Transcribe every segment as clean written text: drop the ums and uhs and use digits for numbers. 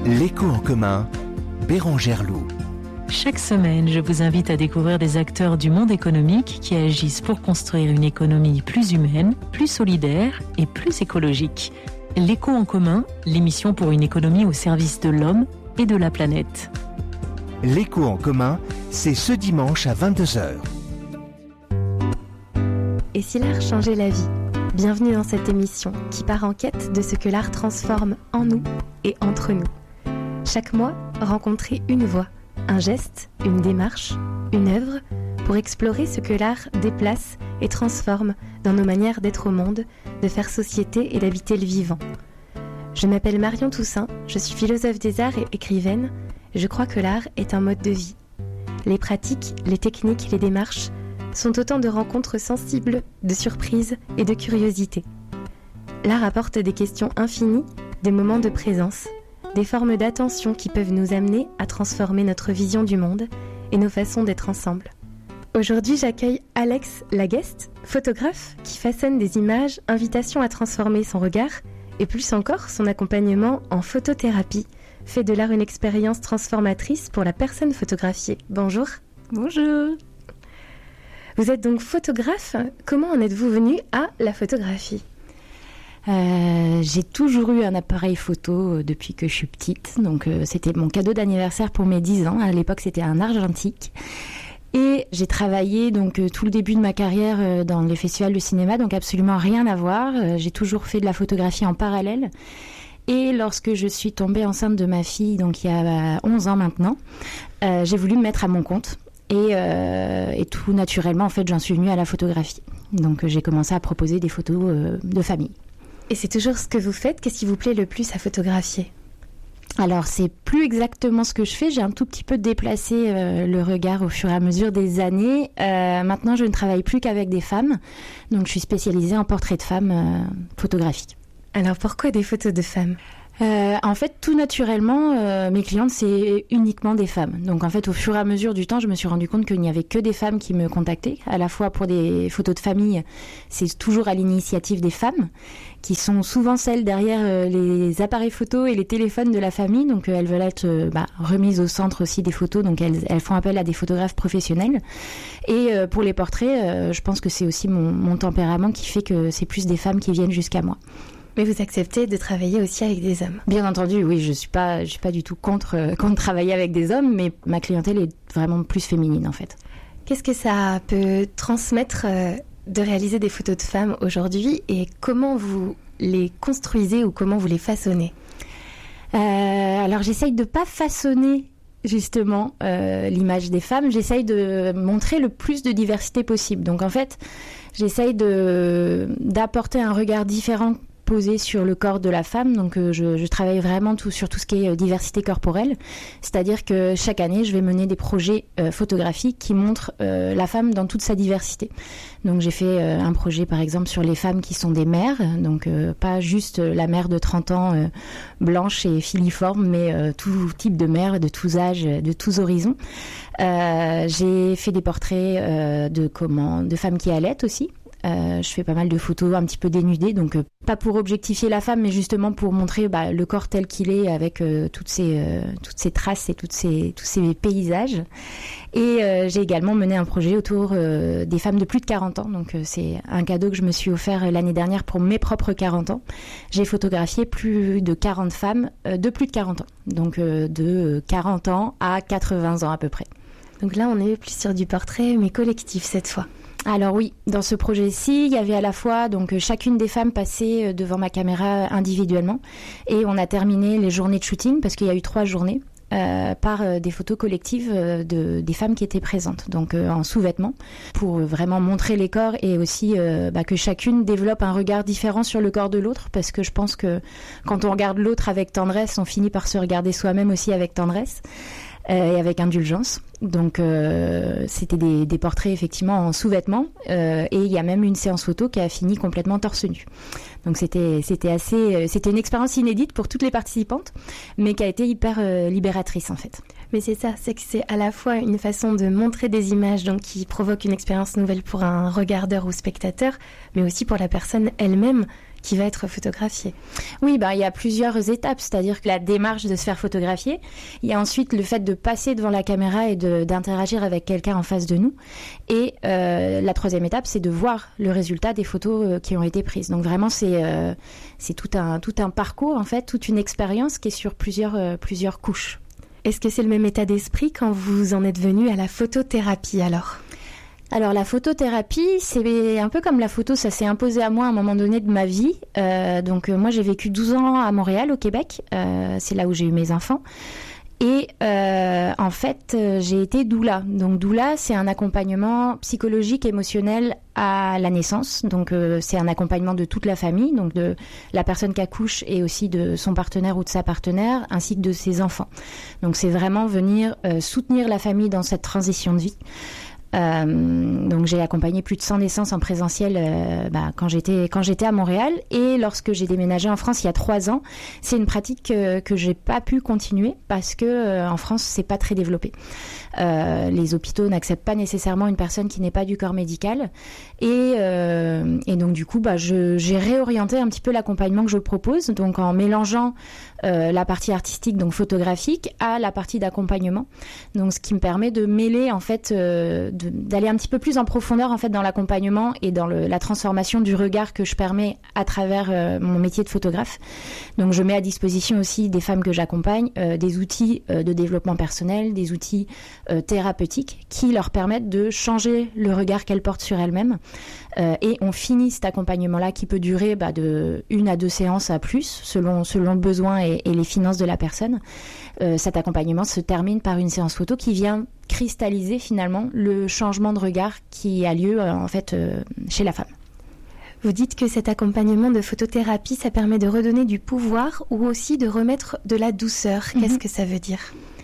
L'écho en commun, Bérangère Loup. Chaque semaine, je vous invite à découvrir des acteurs du monde économique qui agissent pour construire une économie plus humaine, plus solidaire et plus écologique. L'écho en commun, l'émission pour une économie au service de l'homme et de la planète. L'écho en commun, c'est ce dimanche à 22h. Et si l'art changeait la vie ? Bienvenue dans cette émission qui part en quête de ce que l'art transforme en nous et entre nous. Chaque mois, rencontrer une voix, un geste, une démarche, une œuvre pour explorer ce que l'art déplace et transforme dans nos manières d'être au monde, de faire société et d'habiter le vivant. Je m'appelle Marion Toussaint, je suis philosophe des arts et écrivaine. Je crois que l'art est un mode de vie. Les pratiques, les techniques, les démarches sont autant de rencontres sensibles, de surprises et de curiosité. L'art apporte des questions infinies, des moments de présence, des formes d'attention qui peuvent nous amener à transformer notre vision du monde et nos façons d'être ensemble. Aujourd'hui, j'accueille Alex Lagueste, photographe qui façonne des images, invitation à transformer son regard et plus encore son accompagnement en photothérapie, fait de l'art une expérience transformatrice pour la personne photographiée. Bonjour. Bonjour. Vous êtes donc photographe. Comment en êtes-vous venu à la photographie ? J'ai toujours eu un appareil photo depuis que je suis petite. Donc c'était mon cadeau d'anniversaire pour mes 10 ans. À l'époque, c'était un argentique. Et j'ai travaillé donc tout le début de ma carrière dans les festivals de cinéma, donc absolument rien à voir. J'ai toujours fait de la photographie en parallèle. Et lorsque je suis tombée enceinte de ma fille, donc il y a 11 ans maintenant, j'ai voulu me mettre à mon compte. Et tout naturellement, en fait, j'en suis venue à la photographie. Donc j'ai commencé à proposer des photos de famille. Et c'est toujours ce que vous faites ? Qu'est-ce qui vous plaît le plus à photographier ? Alors, c'est plus exactement ce que je fais. J'ai un tout petit peu déplacé le regard au fur et à mesure des années. Maintenant, je ne travaille plus qu'avec des femmes. Donc, je suis spécialisée en portrait de femmes photographiques. Alors, pourquoi des photos de femmes ? En fait, tout naturellement, mes clientes, c'est uniquement des femmes. Donc, en fait, au fur et à mesure du temps, je me suis rendu compte qu'il n'y avait que des femmes qui me contactaient. À la fois pour des photos de famille, c'est toujours à l'initiative des femmes, qui sont souvent celles derrière les appareils photos et les téléphones de la famille. Donc, elles veulent être remises au centre aussi des photos. Donc, elles font appel à des photographes professionnels. Et pour les portraits, je pense que c'est aussi mon tempérament qui fait que c'est plus des femmes qui viennent jusqu'à moi. Mais vous acceptez de travailler aussi avec des hommes ? Bien entendu, oui, je suis pas du tout contre travailler avec des hommes, mais ma clientèle est vraiment plus féminine en fait. Qu'est-ce que ça peut transmettre de réaliser des photos de femmes aujourd'hui et comment vous les construisez ou comment vous les façonnez ? Alors j'essaye de pas façonner justement l'image des femmes, j'essaye de montrer le plus de diversité possible. Donc en fait, j'essaye d'apporter un regard différent posé sur le corps de la femme, donc je travaille vraiment sur tout ce qui est diversité corporelle, c'est-à-dire que chaque année je vais mener des projets photographiques qui montrent la femme dans toute sa diversité. Donc j'ai fait un projet par exemple sur les femmes qui sont des mères, donc pas juste la mère de 30 ans blanche et filiforme, mais tout type de mère, de tous âges, de tous horizons. J'ai fait des portraits de femmes qui allaitent aussi. Je fais pas mal de photos un petit peu dénudées, donc pas pour objectifier la femme, mais justement pour montrer le corps tel qu'il est avec toutes ces traces et tous ces paysages. Et j'ai également mené un projet autour des femmes de plus de 40 ans, donc c'est un cadeau que je me suis offert l'année dernière pour mes propres 40 ans. J'ai photographié plus de 40 femmes de plus de 40 ans, donc de 40 ans à 80 ans à peu près. Donc là, on est plus sur du portrait, mais collectif cette fois. Alors oui, dans ce projet-ci, il y avait à la fois donc chacune des femmes passait devant ma caméra individuellement et on a terminé les journées de shooting parce qu'il y a eu 3 journées par des photos collectives des femmes qui étaient présentes, donc en sous-vêtements pour vraiment montrer les corps et aussi que chacune développe un regard différent sur le corps de l'autre, parce que je pense que quand on regarde l'autre avec tendresse, on finit par se regarder soi-même aussi avec tendresse. Et avec indulgence. Donc c'était des portraits effectivement en sous-vêtements et il y a même une séance photo qui a fini complètement torse nu. Donc c'était une expérience inédite pour toutes les participantes, mais qui a été hyper libératrice en fait. Mais c'est ça, c'est que c'est à la fois une façon de montrer des images donc qui provoquent une expérience nouvelle pour un regardeur ou spectateur, mais aussi pour la personne elle-même qui va être photographié. Oui, il y a plusieurs étapes, c'est-à-dire que la démarche de se faire photographier, il y a ensuite le fait de passer devant la caméra et d'interagir avec quelqu'un en face de nous. Et la troisième étape, c'est de voir le résultat des photos qui ont été prises. Donc vraiment, c'est tout un parcours, en fait, toute une expérience qui est sur plusieurs couches. Est-ce que c'est le même état d'esprit quand vous en êtes venu à la photothérapie alors ? Alors la photothérapie, c'est un peu comme la photo, ça s'est imposé à moi à un moment donné de ma vie. Moi j'ai vécu 12 ans à Montréal, au Québec, c'est là où j'ai eu mes enfants. Et en fait, j'ai été doula. Donc doula, c'est un accompagnement psychologique, émotionnel à la naissance. Donc c'est un accompagnement de toute la famille, donc de la personne qui accouche et aussi de son partenaire ou de sa partenaire, ainsi que de ses enfants. Donc c'est vraiment venir soutenir la famille dans cette transition de vie. Donc j'ai accompagné plus de 100 naissances en présentiel quand j'étais à Montréal, et lorsque j'ai déménagé en France il y a 3 ans, c'est une pratique que j'ai pas pu continuer parce que en France c'est pas très développé. Les hôpitaux n'acceptent pas nécessairement une personne qui n'est pas du corps médical, et donc du coup j'ai réorienté un petit peu l'accompagnement que je propose, donc en mélangeant la partie artistique, donc photographique, à la partie d'accompagnement. Donc ce qui me permet de mêler en fait d'aller un petit peu plus en profondeur en fait dans l'accompagnement et dans la transformation du regard que je permets à travers mon métier de photographe. Donc je mets à disposition aussi des femmes que j'accompagne des outils de développement personnel, des outils thérapeutiques qui leur permettent de changer le regard qu'elles portent sur elles-mêmes. Et on finit cet accompagnement-là qui peut durer de 1 à 2 séances à plus, selon le besoin et les finances de la personne. Cet accompagnement se termine par une séance photo qui vient cristalliser finalement le changement de regard qui a lieu chez la femme. Vous dites que cet accompagnement de photothérapie, ça permet de redonner du pouvoir ou aussi de remettre de la douceur. Qu'est-ce que ça veut dire ?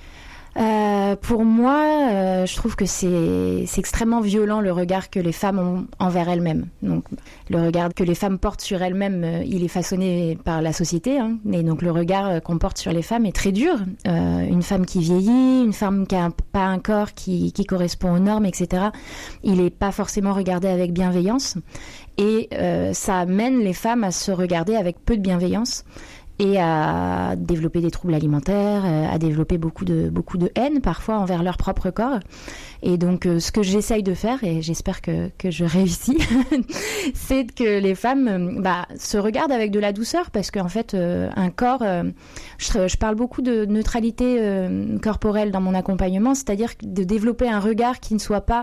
Pour moi, je trouve que c'est extrêmement violent le regard que les femmes ont envers elles-mêmes. Donc, le regard que les femmes portent sur elles-mêmes, il est façonné par la société. Et donc, le regard qu'on porte sur les femmes est très dur. Une femme qui vieillit, une femme qui n'a pas un corps qui correspond aux normes, etc. Il n'est pas forcément regardé avec bienveillance. Et ça amène les femmes à se regarder avec peu de bienveillance et à développer des troubles alimentaires, à développer beaucoup de haine parfois envers leur propre corps. Et donc ce que j'essaye de faire, et j'espère que je réussis, c'est que les femmes se regardent avec de la douceur, parce qu'en fait un corps, je parle beaucoup de neutralité corporelle dans mon accompagnement, c'est-à-dire de développer un regard qui ne soit pas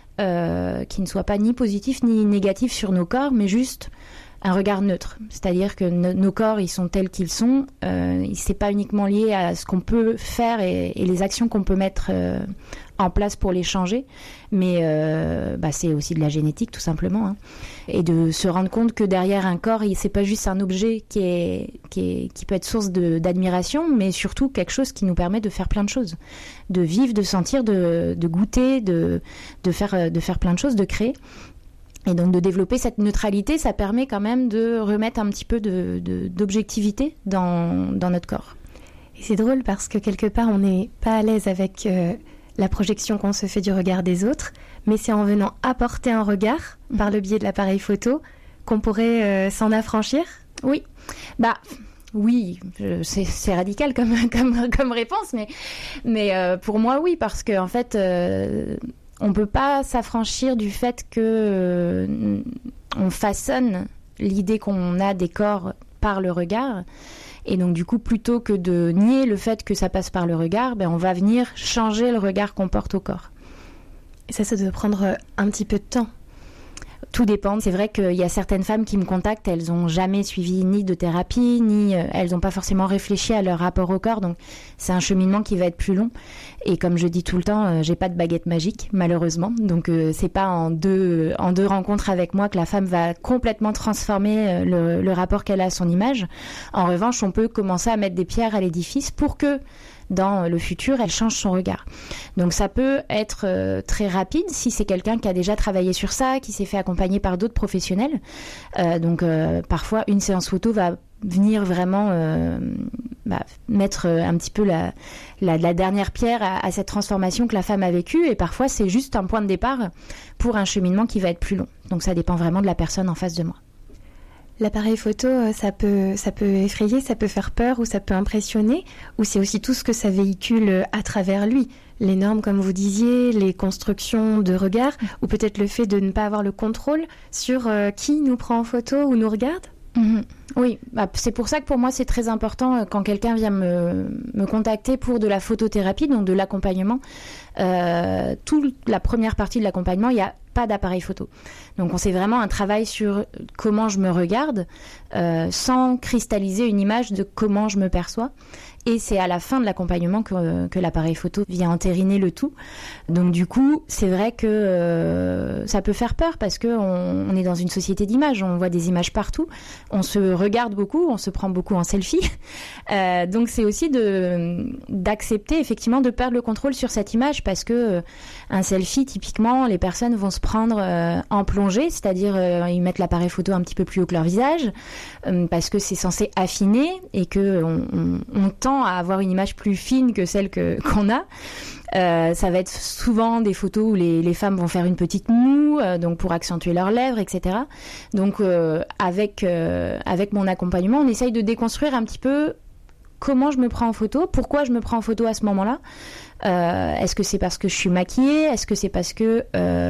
ni positif ni négatif sur nos corps, mais juste un regard neutre. C'est-à-dire que nos corps, ils sont tels qu'ils sont. C'est pas uniquement lié à ce qu'on peut faire et les actions qu'on peut mettre en place pour les changer, mais c'est aussi de la génétique, tout simplement. Et de se rendre compte que derrière un corps, c'est pas juste un objet qui peut être source d'admiration, mais surtout quelque chose qui nous permet de faire plein de choses, de vivre, de sentir, de goûter, de faire plein de choses, de créer. Et donc de développer cette neutralité, ça permet quand même de remettre un petit peu d'objectivité dans notre corps. Et c'est drôle parce que quelque part, on n'est pas à l'aise avec la projection qu'on se fait du regard des autres, mais c'est en venant apporter un regard par le biais de l'appareil photo qu'on pourrait s'en affranchir. Oui, oui, c'est radical comme réponse, mais pour moi oui, parce que en fait on peut pas s'affranchir du fait que on façonne l'idée qu'on a des corps par le regard. Et donc du coup, plutôt que de nier le fait que ça passe par le regard, on va venir changer le regard qu'on porte au corps. Et ça doit prendre un petit peu de temps. Tout dépend. C'est vrai qu'il y a certaines femmes qui me contactent, elles n'ont jamais suivi ni de thérapie, ni elles n'ont pas forcément réfléchi à leur rapport au corps. Donc c'est un cheminement qui va être plus long. Et comme je dis tout le temps, j'ai pas de baguette magique, malheureusement. Donc c'est pas en deux rencontres avec moi que la femme va complètement transformer le rapport qu'elle a à son image. En revanche, on peut commencer à mettre des pierres à l'édifice pour que dans le futur, elle change son regard. Donc ça peut être très rapide si c'est quelqu'un qui a déjà travaillé sur ça, qui s'est fait accompagner par d'autres professionnels. Parfois, une séance photo va venir vraiment mettre un petit peu la dernière pierre à cette transformation que la femme a vécue. Et parfois, c'est juste un point de départ pour un cheminement qui va être plus long. Donc ça dépend vraiment de la personne en face de moi. L'appareil photo, ça peut effrayer, ça peut faire peur ou ça peut impressionner, ou c'est aussi tout ce que ça véhicule à travers lui. Les normes, comme vous disiez, les constructions de regard, ou peut-être le fait de ne pas avoir le contrôle sur qui nous prend en photo ou nous regarde. Oui, c'est pour ça que pour moi c'est très important quand quelqu'un vient me contacter pour de la photothérapie, donc de l'accompagnement. Toute la première partie de l'accompagnement, il n'y a pas d'appareil photo. Donc on fait vraiment un travail sur comment je me regarde sans cristalliser une image de comment je me perçois. Et c'est à la fin de l'accompagnement que l'appareil photo vient entériner le tout. Donc du coup, c'est vrai que ça peut faire peur parce qu'on est dans une société d'images, on voit des images partout, on se regarde beaucoup, on se prend beaucoup en selfie. Donc c'est aussi d'accepter effectivement de perdre le contrôle sur cette image parce que un selfie, typiquement, les personnes vont se prendre en plongée, c'est-à-dire ils mettent l'appareil photo un petit peu plus haut que leur visage parce que c'est censé affiner et que on tend à avoir une image plus fine que celle qu'on a. Ça va être souvent des photos où les femmes vont faire une petite moue, donc pour accentuer leurs lèvres, etc. Donc avec mon accompagnement, on essaye de déconstruire un petit peu comment je me prends en photo, pourquoi je me prends en photo à ce moment-là. Est-ce que c'est parce que je suis maquillée? Est-ce que c'est parce que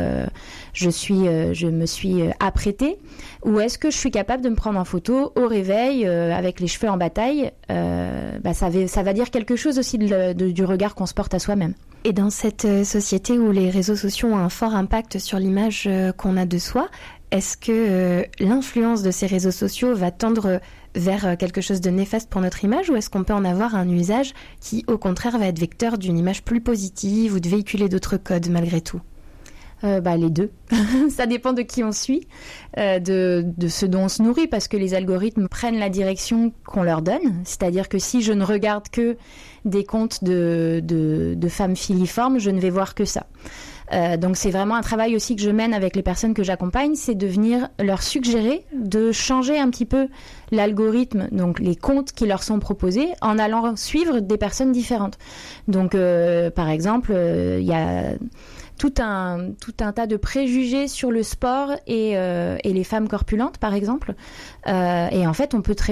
je me suis apprêtée? Ou est-ce que je suis capable de me prendre en photo au réveil avec les cheveux en bataille? Ça va dire quelque chose aussi du regard qu'on se porte à soi-même. Et dans cette société où les réseaux sociaux ont un fort impact sur l'image qu'on a de soi, est-ce que l'influence de ces réseaux sociaux va tendre vers quelque chose de néfaste pour notre image, ou est-ce qu'on peut en avoir un usage qui, au contraire, va être vecteur d'une image plus positive ou de véhiculer d'autres codes malgré tout? Les deux. Ça dépend de qui on suit, de ce dont on se nourrit, parce que les algorithmes prennent la direction qu'on leur donne. C'est-à-dire que si je ne regarde que des comptes de femmes filiformes, je ne vais voir que ça. Donc c'est vraiment un travail aussi que je mène avec les personnes que j'accompagne, c'est de venir leur suggérer de changer un petit peu l'algorithme, donc les comptes qui leur sont proposés, en allant suivre des personnes différentes. Donc par exemple, il y a tout un tas de préjugés sur le sport et les femmes corpulentes, par exemple. Et en fait, on peut très